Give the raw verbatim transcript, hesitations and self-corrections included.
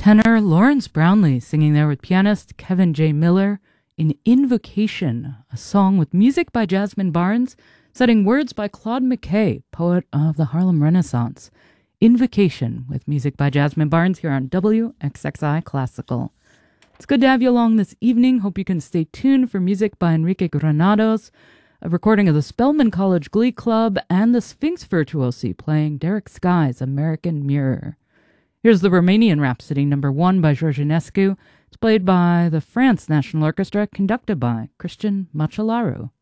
Tenor Lawrence Brownlee singing there with pianist Kevin J. Miller in Invocation, a song with music by Jasmine Barnes, setting words by Claude McKay, poet of the Harlem Renaissance. Invocation with music by Jasmine Barnes here on W X X I Classical. It's good to have you along this evening. Hope you can stay tuned for music by Enrique Granados, a recording of the Spelman College Glee Club, and the Sphinx Virtuosi playing Derek Sky's American Mirror. Here's the Romanian Rhapsody number one by Georginescu. It's played by the France National Orchestra, conducted by Christian Machelaru.